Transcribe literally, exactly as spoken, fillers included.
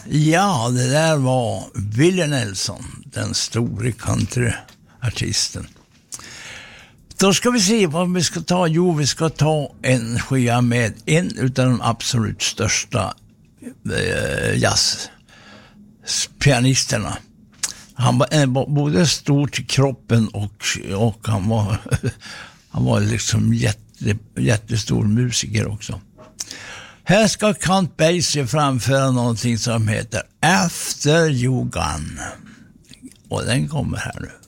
Ja, det där var Willie Nelson, den store countryartisten. Då ska vi se vad vi ska ta. Jo, vi ska ta en skiva med en utav de absolut största eh, jazzpianisterna. Han var en, både stor till kroppen och, och han var han var liksom jätte, jättestor musiker också. Här ska Count Basie framföra någonting som heter After You Gone. Och den kommer här nu.